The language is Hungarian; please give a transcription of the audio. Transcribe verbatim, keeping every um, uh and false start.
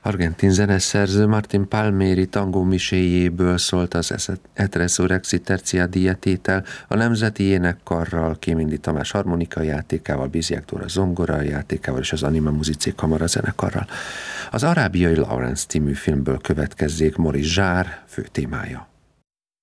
Argentin zeneszerző Martin Palmieri tangó miséjéből szólt az Et Resurrexit Tertia díjatétel, a Nemzeti Énekkarral, Kémindi Tamás harmonika játékával, Bizják Dóra zongora játékával és az Anima Musicae Kamara zenekarral. Az Arábiai Lawrence című filmből következzék Maurice Jarre fő témája.